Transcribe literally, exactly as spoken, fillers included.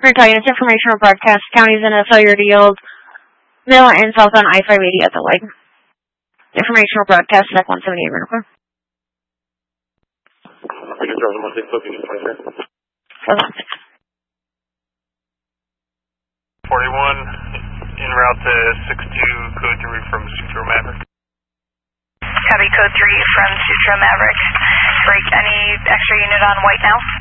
Recall units, informational broadcast. Counties in a failure to yield. Middle and south on I five eighty at the light. Informational broadcast, Sec one seventy-eight, Rental forty-one, en route to six two, code three from Sutro Maverick. Copy, code three from Sutro Maverick. Break, any extra unit on white now?